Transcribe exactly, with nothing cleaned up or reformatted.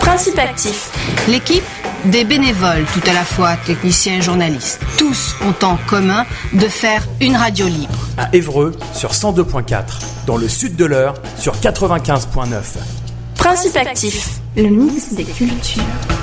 Principe actif. L'équipe, des bénévoles, tout à la fois techniciens et journalistes. Tous ont en commun de faire une radio libre. À Évreux, sur cent deux virgule quatre. Dans le sud de l'Eure, sur quatre-vingt-quinze virgule neuf. Principe actif. Le mix des cultures.